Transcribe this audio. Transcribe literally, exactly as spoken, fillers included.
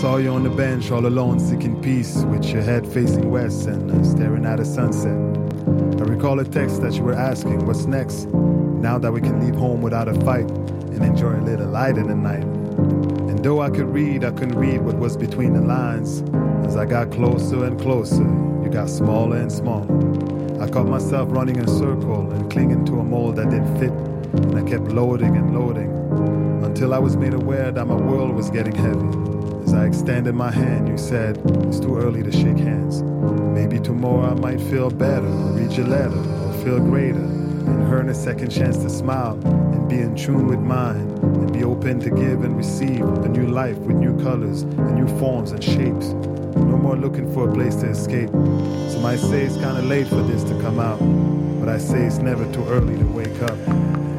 saw you on the bench all alone seeking peace with your head facing west and uh, staring at a sunset. I recall a text that you were asking, what's next? Now that we can leave home without a fight and enjoy a little light in the night. And though I could read, I couldn't read what was between the lines. As I got closer and closer, you got smaller and smaller. I caught myself running in a circle and clinging to a mold that didn't fit. And I kept loading and loading until I was made aware that my world was getting heavy. As I extended my hand, you said, it's too early to shake hands. Maybe tomorrow I might feel better, or read your letter, or feel greater, and earn a second chance to smile, and be in tune with mine, and be open to give and receive a new life with new colors, and new forms and shapes. No more looking for a place to escape. Some might say it's kinda late for this to come out, but I say it's never too early to wake up.